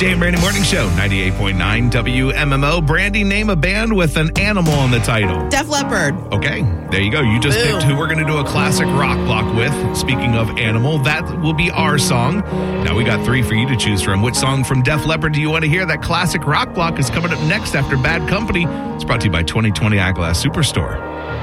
Jay and Brandy Morning Show, 98.9 WMMO. Brandy, name a band with an animal in the title. Def Leppard. Okay, there you go. You just Boom. picked who we're going to do a classic rock block with. Speaking of animal, that will be our song. Now we got 3 for you to choose from. Which song from Def Leppard do you want to hear? That classic rock block is coming up next after Bad Company. It's brought to you by 2020 Eyeglass Superstore.